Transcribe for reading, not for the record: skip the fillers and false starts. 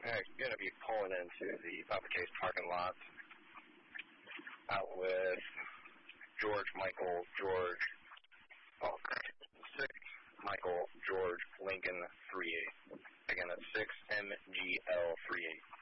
Going to be pulling into the Papa Case parking lot out with George, Michael, George, 6, Michael, George, Lincoln, 38. Again, that's 6 MGL 38.